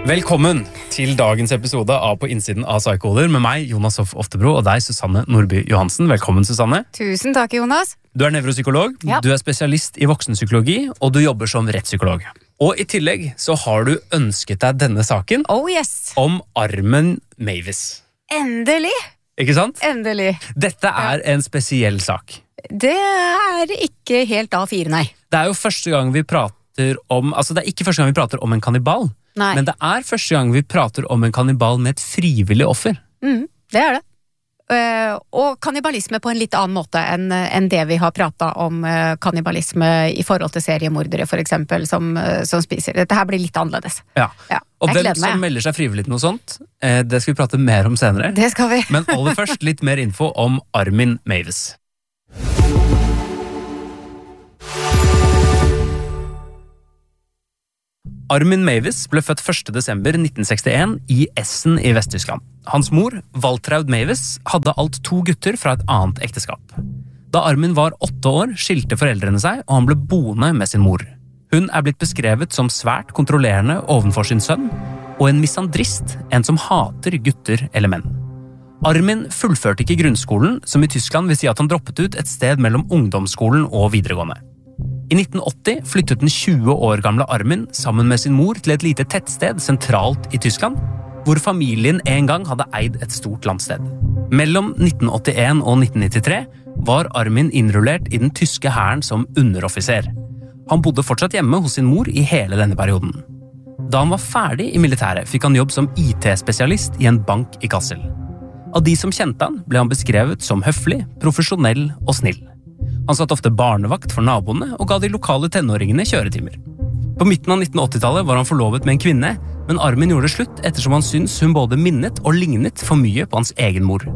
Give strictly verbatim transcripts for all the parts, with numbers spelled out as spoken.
Velkommen til dagens episode av På innsiden av Psykohoder med meg, Jonas Hoff Oftebro, og deg, Susanne Nordby Johansen. Velkommen, Susanne. Tusen takk, Jonas. Du er nevropsykolog, Ja. du er spesialist i voksenpsykologi, og du jobber som rettspsykolog. Og i tillegg så har du ønsket deg denne saken Oh yes. om armen Mavis. Endelig. Ikke sant? Endelig. Dette er en spesiell sak. Det er ikke helt A fire, nei. Det er jo første gang vi prater om, altså det er ikke første gang vi prater om en kannibal, Nei. men det er første gang vi prater om en kannibal med et frivillig offer. Mm, det er det. Uh, og kannibalisme på en litt annen måte enn enn det vi har pratet om uh, kannibalisme i forhold til seriemordere, for eksempel, som, uh, som spiser. Dette her blir litt annerledes. Ja. Ja, Og jeg hvem gleder som meg, ja. melder seg frivillig til noe sånt, eh, det skal vi prate mer om senere. Det skal vi. Men aller først litt mer info om Armin Mavis. Armin Mavis ble født første desember nitten sekstien i Essen i Vest-Tyskland. Hans mor, Waltraud Mavis, hadde alt to gutter fra et annet ekteskap. Da Armin var åtte år, skilte foreldrene seg, og han ble boende med sin mor. Hun er blitt beskrevet som svært kontrollerende overfor sin sønn, og en misandrist, en som hater gutter eller menn. Armin fullførte ikke grunnskolen, som i Tyskland vil si at han droppet ut et sted mellom ungdomsskolen og videregående. I nitten åtti flyttet den tjue år gamle Armin sammen med sin mor til et lite tettsted sentralt i Tyskland, hvor familien en gang hadde eid et stort landsted. Mellom nitten åttien og nitten nittitre var Armin innrullert i den tyske hæren som underoffiser. Han bodde fortsatt hjemme hos sin mor i hele denne perioden. Da han var ferdig i militæret, fikk han jobb som I T-spesialist i en bank i Kassel. Av de som kjente han, ble han beskrevet som høflig, profesjonell og snill. Han satt ofte barnevakt for naboene og ga de lokale tenåringene kjøretimer. På midten av nitten åttitallet var han forlovet med en kvinne, men Armin gjorde slutt ettersom han syntes hun både minnet og lignet for mye på hans egen mor.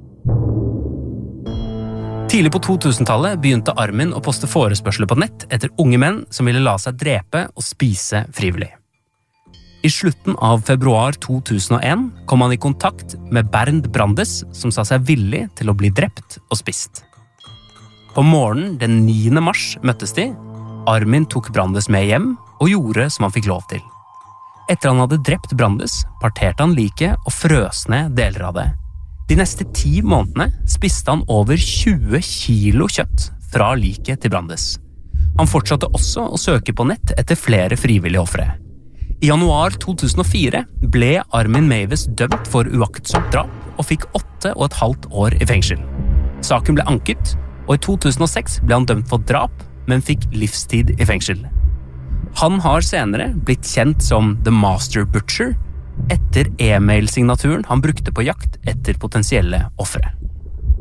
Tidlig på totusentallet begynte Armin å poste forespørsler på nett etter unge menn som ville la seg drepe og spise frivillig. I slutten av februar to tusen og en kom han i kontakt med Bernd Brandes, som sa seg villig til å bli drept og spist. På morgenen den niende mars møttes de. Armin tok Brandes med hjem og gjorde som han fikk lov til. Etter han hadde drept Brandes, parterte han liket og frøs ned deler av det. De neste ti månedene spiste han over tjue kilo kjøtt fra liket til Brandes. Han fortsatte også å søke på nett etter flere frivillige ofre. I januar to tusen og fire ble Armin Mavis dømt for uaktsomt drap og fikk åtte og et halvt år i fengsel. Saken ble anket, og i to tusen og seks ble han dømt for drap, men fikk livstid i fengsel. Han har senere blitt kjent som The Master Butcher, etter e-mail-signaturen han brukte på jakt etter potensielle ofre.